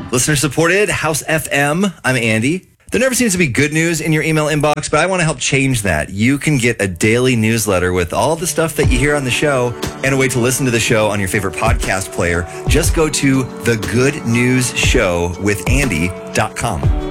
Listener supported, House FM. I'm Andy. There never seems to be good news in your email inbox, but I want to help change that. You can get a daily newsletter with all the stuff that you hear on the show and a way to listen to the show on your favorite podcast player. Just go to thegoodnewsshowwithandy.com.